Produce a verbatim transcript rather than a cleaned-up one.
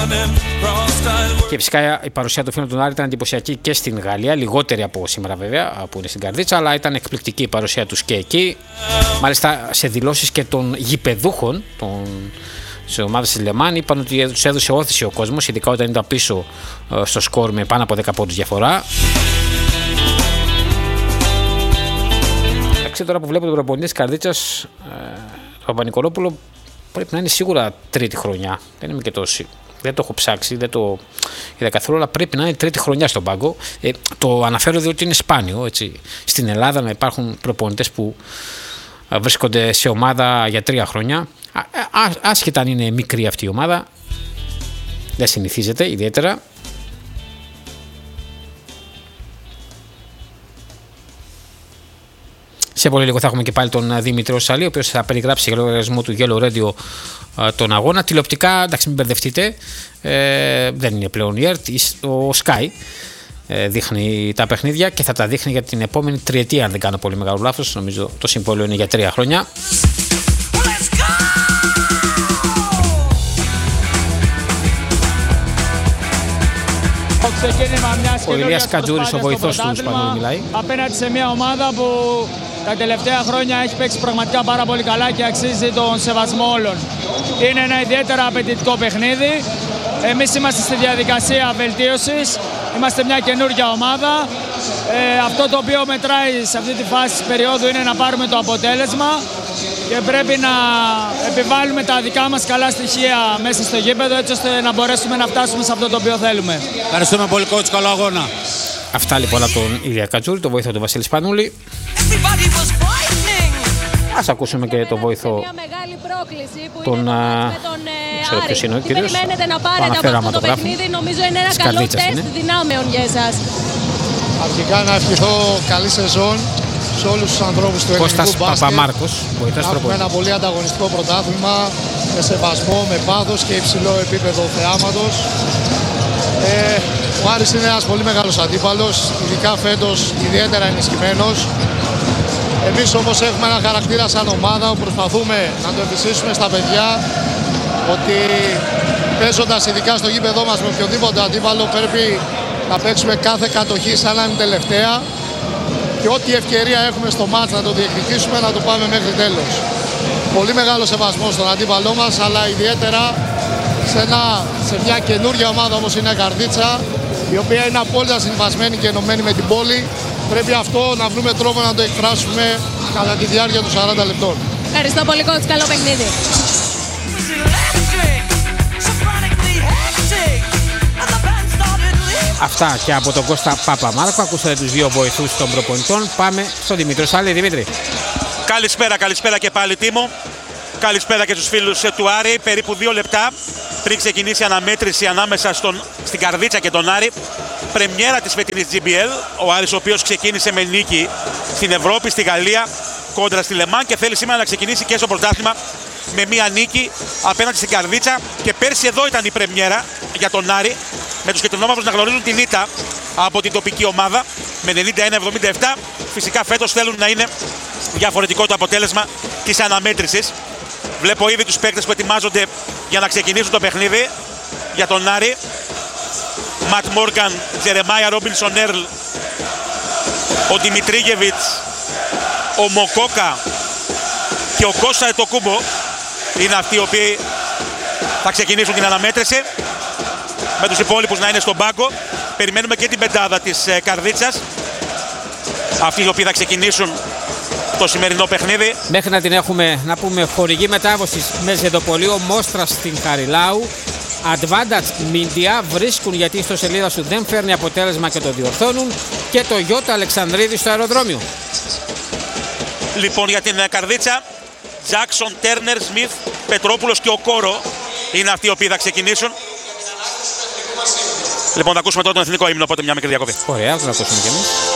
Και φυσικά η παρουσία του φίλου του Άρη ήταν εντυπωσιακή και στην Γαλλία, λιγότερη από σήμερα βέβαια, που είναι στην Καρδίτσα, αλλά ήταν εκπληκτική η παρουσία τους και εκεί. Μάλιστα σε δηλώσεις και των γηπεδούχων των της ομάδας της Λεμάν είπαν ότι τους έδωσε όθηση ο κόσμος, ειδικά όταν ήταν πίσω στο σκορ με πάνω από δέκα πόντους διαφορά. Εντάξει, τώρα που βλέπω τον προπονητή της Καρδίτσας, τον Παπα-Νικολόπουλο, πρέπει να είναι σίγουρα τρίτη χρονιά. Δεν είμαι και τόση. Δεν το έχω ψάξει, δεν το είδα καθόλου, αλλά πρέπει να είναι τρίτη χρονιά στον πάγκο. Ε, το αναφέρω διότι είναι σπάνιο. Έτσι. Στην Ελλάδα να υπάρχουν προπονητές που βρίσκονται σε ομάδα για τρία χρόνια. Α, άσχετα αν είναι μικρή αυτή η ομάδα, δεν συνηθίζεται ιδιαίτερα. Σε πολύ λίγο θα έχουμε και πάλι τον Δημήτρη Ρωσαλή, ο οποίος θα περιγράψει για λογαριασμό του Yellow Radio τον αγώνα. Τηλεοπτικά, εντάξει, μην μπερδευτείτε, ε, δεν είναι πλέον η ΕΡΤ, ο Sky ε, δείχνει τα παιχνίδια και θα τα δείχνει για την επόμενη τριετία, αν δεν κάνω πολύ μεγάλο λάθος. Νομίζω το συμβόλαιο είναι για τρία χρόνια. Ο Ηλίας Κατζούρης, ο βοηθός του Σπανούλη, μιλάει. Απέναντι σε μια ομάδα που τα τελευταία χρόνια έχει παίξει πραγματικά πάρα πολύ καλά και αξίζει τον σεβασμό όλων. Είναι ένα ιδιαίτερα απαιτητικό παιχνίδι. Εμείς είμαστε στη διαδικασία βελτίωσης. Είμαστε μια καινούργια ομάδα. Ε, αυτό το οποίο μετράει σε αυτή τη φάση της περίοδου είναι να πάρουμε το αποτέλεσμα και πρέπει να επιβάλλουμε τα δικά μας καλά στοιχεία μέσα στο γήπεδο, έτσι ώστε να μπορέσουμε να φτάσουμε σε αυτό το οποίο θέλουμε. Ευχαριστούμε πολύ, coach. Καλό αγώνα. Αυτά λοιπόν από τον Ηλία Κατζούρη, τον βοηθό του Βασίλη Σπανούλη. Ας ακούσουμε και τον βοηθό τον... Ξέρω ποιος είναι ο κύριος. Το αναφέραμε το παιχνίδι. Νομίζω είναι ένα καλό τεστ δυνάμεων για εσάς. Αρχικά να ευχηθώ καλή σεζόν σε όλους τους ανθρώπους του ελληνικού μπάσκετ. Κώστας Παπαμάρκος, βοηθός προπονητής. Έχουμε ένα πολύ ανταγωνιστικό πρωτάθλημα με σεβασμό, με πάθος και υψηλό επίπεδο θεάματος. Ε, ο Άρης είναι ένας πολύ μεγάλος αντίπαλος, ειδικά φέτος ιδιαίτερα ενισχυμένος. Εμείς όμως έχουμε ένα χαρακτήρα σαν ομάδα που προσπαθούμε να το επισήσουμε στα παιδιά ότι παίζοντας ειδικά στο γήπεδό μας με οποιοδήποτε αντίπαλο πρέπει να παίξουμε κάθε κατοχή σαν να είναι τελευταία και ό,τι ευκαιρία έχουμε στο μάτς να το διεκδικήσουμε να το πάμε μέχρι τέλος. Πολύ μεγάλο σεβασμό στον αντίπαλό μας, αλλά ιδιαίτερα σε, ένα, σε μια καινούργια ομάδα όπως είναι η Καρδίτσα, η οποία είναι απόλυτα συνυφασμένη και ενωμένη με την πόλη. Πρέπει αυτό να βρούμε τρόπο να το εκφράσουμε κατά τη διάρκεια των σαράντα λεπτών. Ευχαριστώ πολύ, coach. Καλό παιχνίδι. Αυτά και από τον Κώστα Παπαμάρκο. Ακούσατε τους δύο βοηθούς των προπονητών. Πάμε στον Δημήτρη Ρωσαλή. Δημήτρη. Καλησπέρα, καλησπέρα και πάλι Τίμο. Καλησπέρα και στους φίλους του Άρη. Περίπου δύο λεπτά πριν ξεκινήσει η αναμέτρηση ανάμεσα στον, στην Καρδίτσα και τον Άρη. Πρεμιέρα της φετινής τζι μπι ελ. Ο Άρης ο οποίος ξεκίνησε με νίκη στην Ευρώπη, στη Γαλλία, κόντρα στη Λεμάν και θέλει σήμερα να ξεκινήσει και στο πρωτάθλημα με μία νίκη απέναντι στην Καρδίτσα. Και πέρσι εδώ ήταν η πρεμιέρα για τον Άρη, με τους κεντρονόμαυρους να γνωρίζουν την ήττα από την τοπική ομάδα με ενενήντα ένα εβδομήντα επτά. Φυσικά φέτος θέλουν να είναι διαφορετικό το αποτέλεσμα της αναμέτρησης. Βλέπω ήδη τους παίκτες που ετοιμάζονται για να ξεκινήσουν το παιχνίδι για τον Άρη. Ματ Μόργαν, Τζερεμάια Ρόμπινσον Έρλ, ο Δημητρίγεβιτς, ο Μοκόκα και ο Κώστα Ετοκούμπο είναι αυτοί οι οποίοι θα ξεκινήσουν την αναμέτρηση, με τους υπόλοιπους να είναι στον πάγκο. Περιμένουμε και την πεντάδα της ε, Καρδίτσας, αυτοί οι οποίοι θα ξεκινήσουν το σημερινό παιχνίδι. Μέχρι να την έχουμε, να πούμε, χορηγή μετάβασης με ζεδοπολείο Μόστρα στην Χαριλάου. Advantage Media βρίσκουν γιατί η ιστοσελίδα σου δεν φέρνει αποτέλεσμα και το διορθώνουν. Και το Γιώτα Αλεξανδρίδη στο αεροδρόμιο. Λοιπόν, για την Καρδίτσα, Τζάκσον, Τέρνερ, Σμιθ, Πετρόπουλος και ο Κόρο είναι αυτοί οι οποίοι θα ξεκινήσουν. Λοιπόν, θα ακούσουμε τώρα τον εθνικό ύμνο, οπότε μια μικρή διακοπή. Ωραία, θα τον ακούσουμε κι εμείς.